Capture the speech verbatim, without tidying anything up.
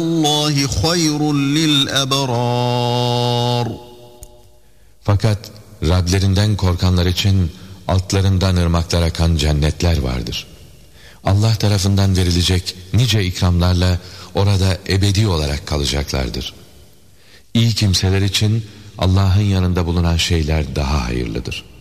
Allahi hayrun lil ebrar. Fakat Rablerinden korkanlar için altlarından ırmaklar akan cennetler vardır. Allah tarafından verilecek nice ikramlarla orada ebedi olarak kalacaklardır. İyi kimseler için Allah'ın yanında bulunan şeyler daha hayırlıdır.